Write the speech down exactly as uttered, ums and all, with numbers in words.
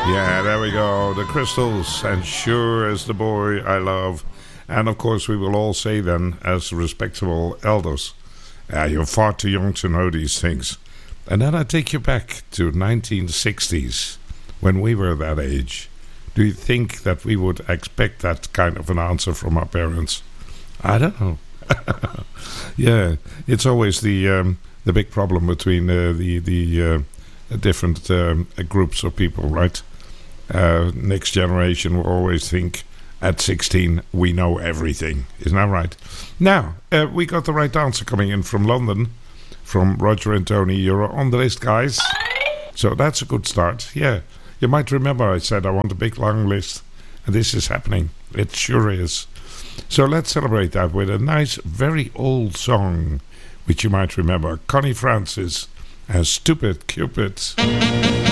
Yeah, there we go. The Crystals, and Sure As the Boy I Love. And of course we will all say then, as respectable elders, uh, you're far too young to know these things. And then I take you back to nineteen sixties, when we were that age. Do you think that we would expect that kind of an answer from our parents? I don't know. Yeah, it's always the um, the big problem between uh, the, the uh, different um, groups of people, right? Uh, next generation will always think at sixteen we know everything. Isn't that right? Now, uh, we got the right answer coming in from London, from Roger and Tony. You're on the list, guys. So that's a good start. Yeah, you might remember I said I want a big long list, and this is happening. It sure is. So let's celebrate that with a nice, very old song, which you might remember. Connie Francis and Stupid Cupid.